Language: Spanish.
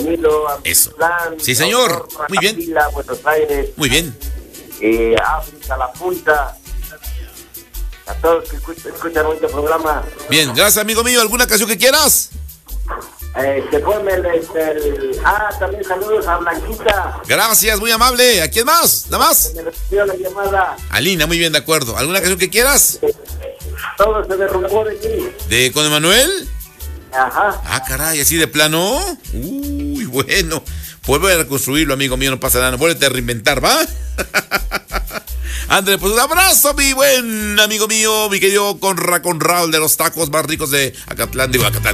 Camilo, a Eso. Plan, Sí, señor. Autor, Muy bien. Capila, Buenos Aires, Muy bien. África, La Punta, a todos que escuchan nuestro programa. Bien, gracias, amigo mío. ¿Alguna canción que quieras? También saludos a Blanquita. Gracias, muy amable. ¿A quién más? ¿Nada más? Me recibió la llamada. Alina, muy bien, de acuerdo. ¿Alguna canción que quieras? Todo se derrumbó de mí. ¿De con Emanuel? Ajá. Ah, caray, ¿así de plano? Uy, bueno. Vuelve a reconstruirlo, amigo mío, no pasa nada. Vuelve a reinventar, ¿va? André, pues un abrazo, mi buen amigo mío, mi querido Conrad de los tacos más ricos de Acatlán,